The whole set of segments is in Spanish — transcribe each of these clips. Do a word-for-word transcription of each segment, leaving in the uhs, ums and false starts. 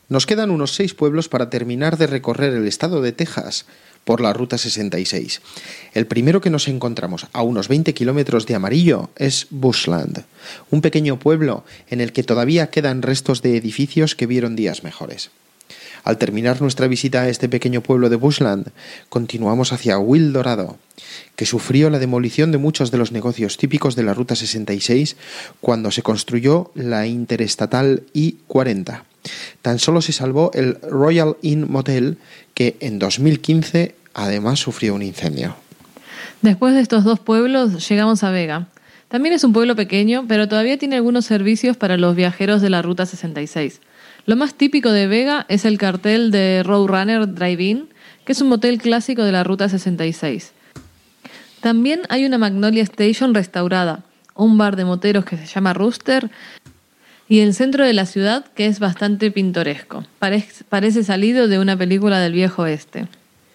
Nos quedan unos seis pueblos para terminar de recorrer el estado de Texas por la Ruta sesenta y seis. El primero que nos encontramos a unos veinte kilómetros de Amarillo es Bushland, un pequeño pueblo en el que todavía quedan restos de edificios que vieron días mejores. Al terminar nuestra visita a este pequeño pueblo de Bushland, continuamos hacia Will Dorado, que sufrió la demolición de muchos de los negocios típicos de la Ruta sesenta y seis cuando se construyó la Interestatal I cuarenta. Tan solo se salvó el Royal Inn Motel, que en dos mil quince además sufrió un incendio. Después de estos dos pueblos llegamos a Vega. También es un pueblo pequeño, pero todavía tiene algunos servicios para los viajeros de la Ruta sesenta y seis. Lo más típico de Vega es el cartel de Roadrunner Drive-In, que es un motel clásico de la Ruta sesenta y seis. También hay una Magnolia Station restaurada, un bar de moteros que se llama Rooster, y el centro de la ciudad, que es bastante pintoresco. Parece, parece salido de una película del viejo oeste.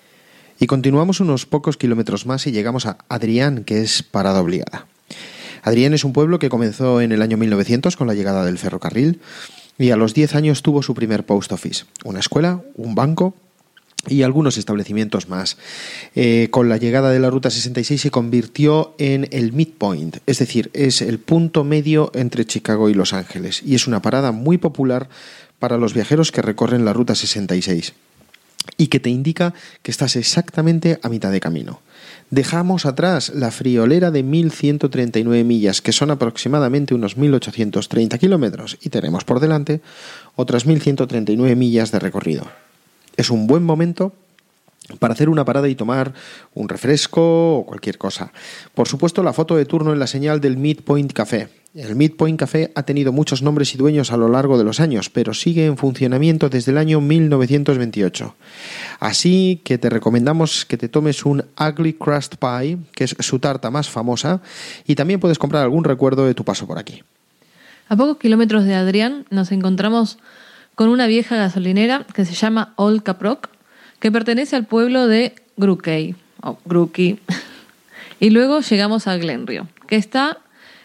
Y continuamos unos pocos kilómetros más y llegamos a Adrian, que es parada obligada. Adrian es un pueblo que comenzó en el año mil novecientos con la llegada del ferrocarril y a los diez años tuvo su primer post office, una escuela, un banco y algunos establecimientos más. Eh, con la llegada de la Ruta sesenta y seis se convirtió en el midpoint, es decir, es el punto medio entre Chicago y Los Ángeles, y es una parada muy popular para los viajeros que recorren la Ruta sesenta y seis y que te indica que estás exactamente a mitad de camino. Dejamos atrás la friolera de mil ciento treinta y nueve millas, que son aproximadamente unos mil ochocientos treinta kilómetros, y tenemos por delante otras mil ciento treinta y nueve millas de recorrido. Es un buen momento para hacer una parada y tomar un refresco o cualquier cosa. Por supuesto, la foto de turno en la señal del Midpoint Café. El Midpoint Café ha tenido muchos nombres y dueños a lo largo de los años, pero sigue en funcionamiento desde el año mil novecientos veintiocho. Así que te recomendamos que te tomes un Ugly Crust Pie, que es su tarta más famosa, y también puedes comprar algún recuerdo de tu paso por aquí. A pocos kilómetros de Adrian nos encontramos con una vieja gasolinera que se llama Old Caprock, que pertenece al pueblo de Grookey, o Grookey. Y luego llegamos a Glenrio, que está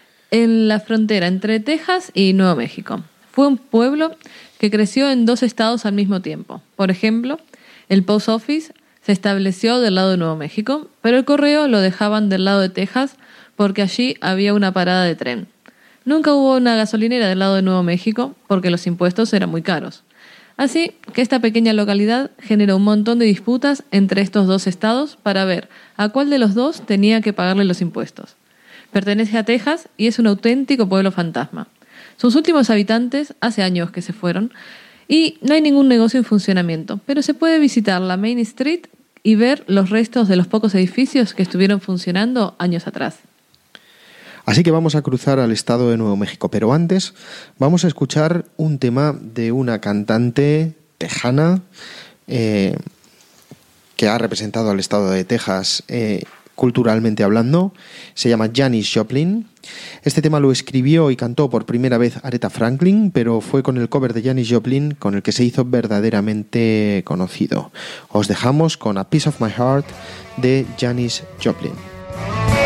en la frontera entre Texas y Nuevo México. Fue un pueblo que creció en dos estados al mismo tiempo. Por ejemplo, el Post Office se estableció del lado de Nuevo México, pero el correo lo dejaban del lado de Texas porque allí había una parada de tren. Nunca hubo una gasolinera del lado de Nuevo México porque los impuestos eran muy caros. Así que esta pequeña localidad generó un montón de disputas entre estos dos estados para ver a cuál de los dos tenía que pagarle los impuestos. Pertenece a Texas y es un auténtico pueblo fantasma. Sus últimos habitantes hace años que se fueron y no hay ningún negocio en funcionamiento, pero se puede visitar la Main Street y ver los restos de los pocos edificios que estuvieron funcionando años atrás. Así que vamos a cruzar al estado de Nuevo México, pero antes vamos a escuchar un tema de una cantante tejana eh, que ha representado al estado de Texas eh, culturalmente hablando. Se llama Janis Joplin. Este tema lo escribió y cantó por primera vez Aretha Franklin, pero fue con el cover de Janis Joplin con el que se hizo verdaderamente conocido. Os dejamos con A Piece of My Heart de Janis Joplin.